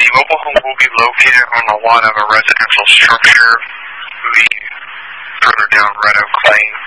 mobile home will be located on a lot of a residential structure, further down Red Oak Lane.